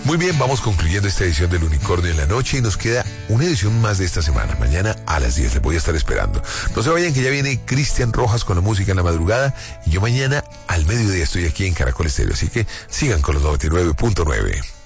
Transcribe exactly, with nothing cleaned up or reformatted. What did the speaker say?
Muy bien, vamos concluyendo esta edición del Unicornio en la Noche y nos queda una edición más de esta semana. Mañana a las diez les voy a estar esperando. No se vayan, que ya viene Cristian Rojas con la música en la madrugada y yo mañana al mediodía estoy aquí en Caracol Estéreo, así que sigan con los noventa y nueve punto nueve.